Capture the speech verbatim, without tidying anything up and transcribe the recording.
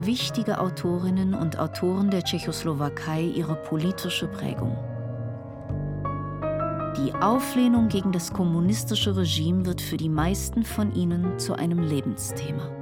wichtige Autorinnen und Autoren der Tschechoslowakei ihre politische Prägung. Die Auflehnung gegen das kommunistische Regime wird für die meisten von ihnen zu einem Lebensthema.